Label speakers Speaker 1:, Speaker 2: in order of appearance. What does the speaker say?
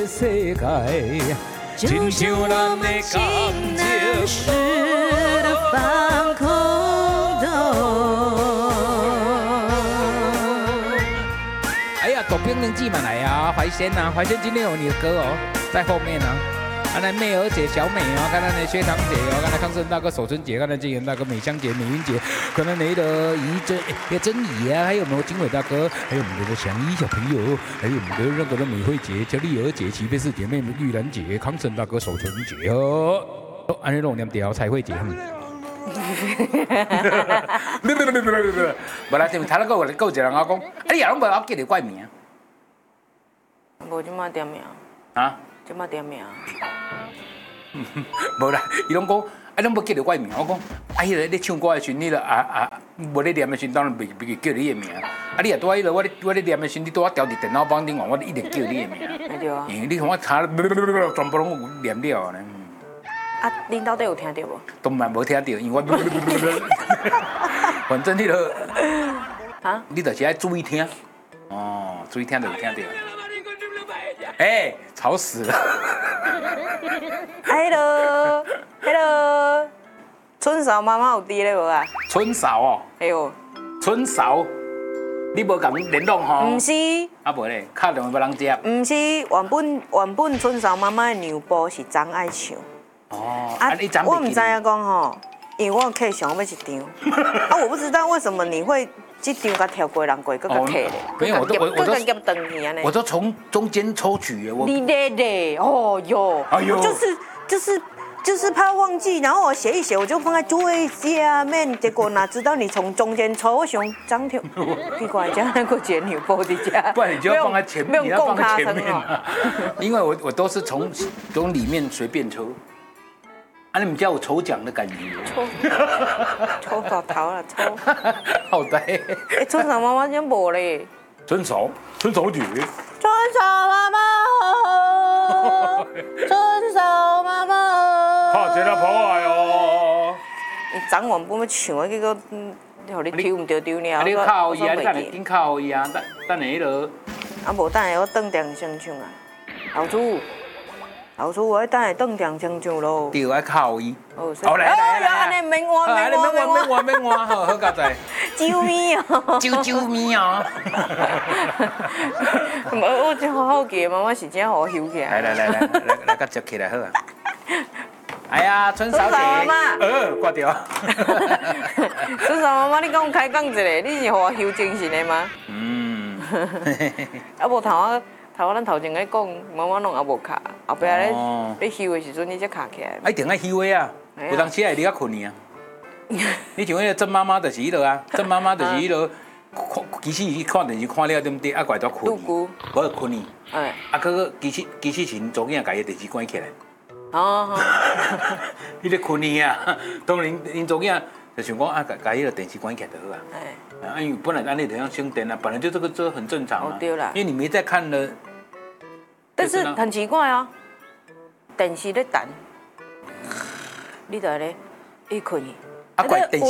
Speaker 1: 世界，就像我们心那时的防空洞。哎呀，躲兵能记满来呀，怀仙呐，怀仙今天有你的歌哦，在后面啊。刚才妹儿姐、小美哦，刚才那薛堂姐哦，刚才康生大哥、守春姐，刚才金元大哥、美香姐、美云姐，可能你的珍怡啊，还有我们经纬大哥，还有我们的祥一小朋友，还有我们的那个美惠姐、乔丽儿姐、齐贝斯姐妹、玉兰姐、康生大哥、守春姐哦，安尼弄念掉彩绘姐。无啦，就头那个有一个人我讲，你也拢无我记你怪名。
Speaker 2: 无即马点名。
Speaker 1: 啊？
Speaker 2: 即马点名。
Speaker 1: 无啦，伊拢讲，啊，拢要记着我的名。我讲，啊，迄个你唱歌的时，你了无咧念的时，当然袂叫你的名。啊，你也拄迄个我咧念的时，你拄我调伫电脑板顶我一定叫你的名。
Speaker 2: 对啊。
Speaker 1: 你看我查全部拢念了呢。
Speaker 2: 啊，恁到底有听到无？
Speaker 1: 当然无听到，因为我反正你个，
Speaker 2: 啊，
Speaker 1: 你就是爱注意听。哦，注意听就有听到。哎，吵死了
Speaker 2: ！Hello，春嫂妈妈有伫咧无啊？
Speaker 1: 春嫂哦。
Speaker 2: 哎呦，
Speaker 1: 春嫂，你无共联络吼？
Speaker 2: 唔是。
Speaker 1: 啊无咧，敲电话要人接。
Speaker 2: 唔是，原本春嫂妈妈的娘播是张爱唱。
Speaker 1: 哦。啊，你张
Speaker 2: 我唔知影讲吼，因为我客想要一张，啊，我不知道为什么你会。这张甲跳过人过，搁较客咧，
Speaker 1: 没有，我都我都从中间抽取我。
Speaker 2: 你咧，哦哟，哎呦，就是怕忘记，然后我写一写，我就放在最下面，结果哪知道你从中间抽，我想张条，奇怪，这样那个剪牛波的家，
Speaker 1: 不然你就要放在前面，
Speaker 2: 你要放在前面
Speaker 1: 因为我都是从里面随便抽。啊！你们叫我抽奖的感觉，
Speaker 2: 抽到头了，抽。
Speaker 1: 好的。
Speaker 2: 哎，春嫂妈妈真无嘞。
Speaker 1: 春嫂姐。春
Speaker 2: 嫂妈妈好，春嫂妈妈好。
Speaker 1: 拍一个破坏哦。
Speaker 2: 伊昨晚本要唱的，结果互你抽唔着丢了。
Speaker 1: 你靠伊啊！你等下紧靠伊啊！等下迄落。
Speaker 2: 啊，无等下我顿点先唱啊，老师，我要等下顿点先唱咯。
Speaker 1: 对，爱靠伊。
Speaker 2: 哦，
Speaker 1: 来，
Speaker 2: 安尼免换，
Speaker 1: 好佳哉。
Speaker 2: 啾咪哦，
Speaker 1: 啾咪哦。
Speaker 2: 我真好奇，妈妈是真好休起来。
Speaker 1: 来，甲接起来好啊。哎呀，春嫂姐。
Speaker 2: 妈妈。
Speaker 1: 挂掉。
Speaker 2: 春嫂妈妈，你讲开讲一下，你是互我休精神的吗？啊无咱头前咧讲，妈妈拢也无卡，后壁咧休的时阵，你才卡起来。
Speaker 1: 一定爱休的啊，有当时爱你较困去啊。你像迄个郑妈妈就是迄落啊，郑妈妈就是迄落，其实伊看电视看了对不对？啊，怪到困。无困去。哎。啊，其实是因昨天甲伊电视关起来。哦。你咧困去啊？当然，因昨天就想讲啊，甲迄个电视关起来就好啊。哎。啊，因为本来安尼就像省电啊，本来就这很正常啊。
Speaker 2: 对啦。
Speaker 1: 因为你没在看了。
Speaker 2: 但是很奇怪啊，电视咧等，你在咧，伊困去。
Speaker 1: 啊，怪电视